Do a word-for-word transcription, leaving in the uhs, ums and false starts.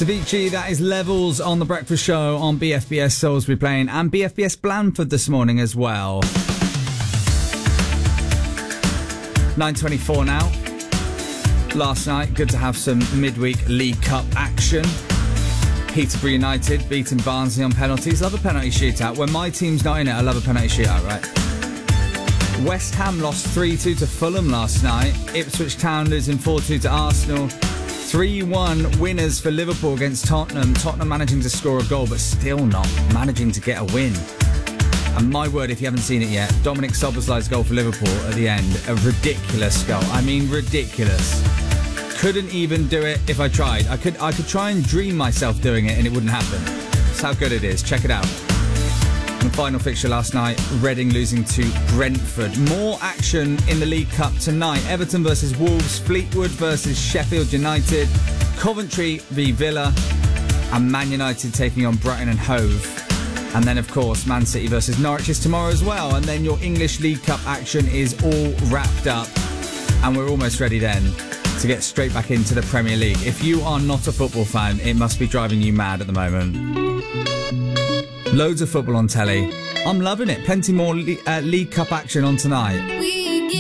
Avicii, that is Levels on The Breakfast Show on B F B S Salisbury Plain and B F B S Blandford this morning as well. nine twenty-four now. Last night, good to have some midweek League Cup action. Peterborough United beating Barnsley on penalties. Love a penalty shootout. When my team's not in it, I love a penalty shootout, right? West Ham lost three two to Fulham last night. Ipswich Town losing four two to Arsenal. three one winners for Liverpool against Tottenham. Tottenham managing to score a goal, but still not managing to get a win. And my word, if you haven't seen it yet, Dominic Szoboszlai's goal for Liverpool at the end, a ridiculous goal. I mean, ridiculous. Couldn't even do it if I tried. I could I could try and dream myself doing it and it wouldn't happen. That's how good it is. Check it out. And the final fixture last night, Reading losing to Brentford. More action in the League Cup tonight. Everton versus Wolves, Fleetwood versus Sheffield United, Coventry v Villa, and Man United taking on Brighton and Hove. And then, of course, Man City versus Norwich is tomorrow as well. And then your English League Cup action is all wrapped up. And we're almost ready then to get straight back into the Premier League. If you are not a football fan, it must be driving you mad at the moment. Loads of football on telly. I'm loving it. Plenty more le- uh, League Cup action on tonight. We